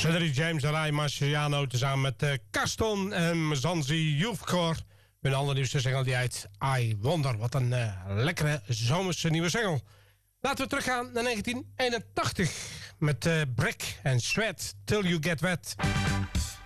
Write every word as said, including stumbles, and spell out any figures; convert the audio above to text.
Cedric James en Ray Marciano tezamen met uh, Caston en Mzansi Youthcore. Hun allernieuwste single die heet I Wonder. Wat een uh, lekkere zomerse nieuwe single. Laten we teruggaan naar negentien eenentachtig met uh, Brick en Sweat Till You Get Wet.